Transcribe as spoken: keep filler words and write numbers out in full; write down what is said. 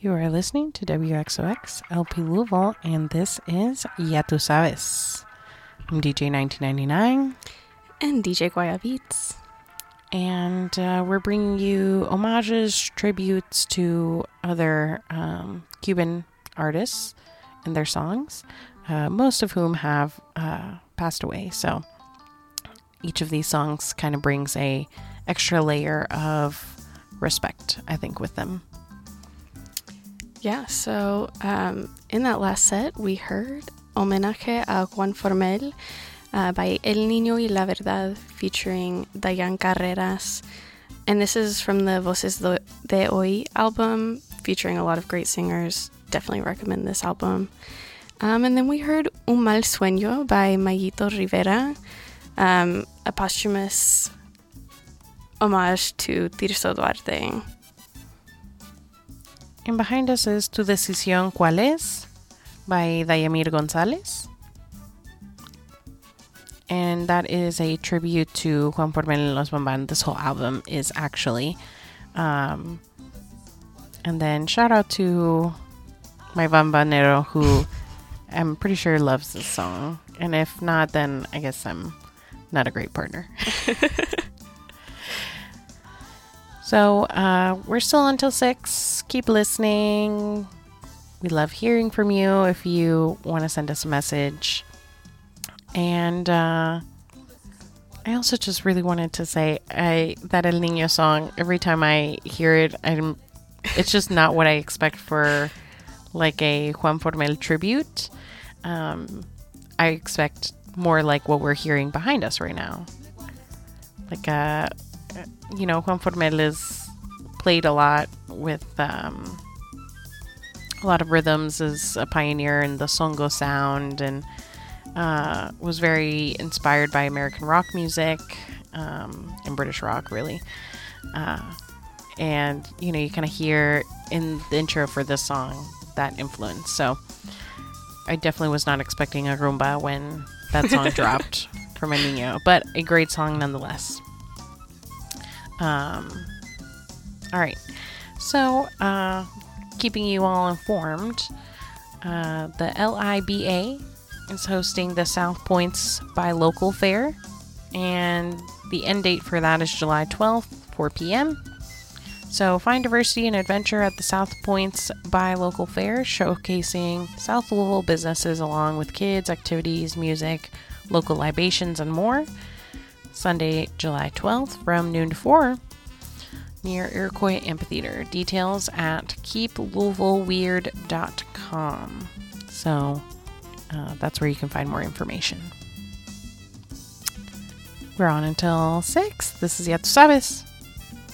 You are listening to W X O X L P Louisville, and this is Ya Tu Sabes. I'm D J nineteen ninety-nine. And D J Guaya Beats. And uh, we're bringing you homages, tributes to other um, Cuban artists and their songs, uh, most of whom have uh, passed away. So each of these songs kind of brings a extra layer of respect, I think, with them. Yeah, so um, in that last set, we heard Homenaje a Juan Formel uh, by El Niño y la Verdad featuring Dayan Carreras. And this is from the Voces de Hoy album featuring a lot of great singers. Definitely recommend this album. Um, and then we heard Un Mal Sueño by Mayito Rivera, um, a posthumous homage to Tirso Duarte. And behind us is Tu Decisión ¿Cuál es? By Dayamir Gonzalez. And that is a tribute to Juan Formel y Los Bambán. This whole album is actually. Um, and then shout out to my Bambanero, who I'm pretty sure loves this song. And if not, then I guess I'm not a great partner. So uh, we're still until six. Keep listening. We love hearing from you if you want to send us a message. And uh, I also just really wanted to say I that El Niño song, every time I hear it, I'm, it's just not what I expect for like a Juan Formel tribute. Um, I expect more like what we're hearing behind us right now. Like a... You know, Juan Formel is played a lot with um, a lot of rhythms, is a pioneer in the songo sound, and uh, was very inspired by American rock music um, and British rock, really. Uh, and, you know, you kind of hear in the intro for this song that influence. So I definitely was not expecting a rumba when that song dropped from El Niño, but a great song nonetheless. Um, all right. So, uh, keeping you all informed, uh, the L I B A is hosting the South Points Buy Local Fair, and the end date for that is July twelfth, four p.m. So, find diversity and adventure at the South Points Buy Local Fair, showcasing South Louisville businesses along with kids, activities, music, local libations, and more. Sunday, July twelfth from noon to four near Iroquois Amphitheater. Details at keep louisville weird dot com. So uh, that's where you can find more information. We're on until six. This is Ya Tu Sabes.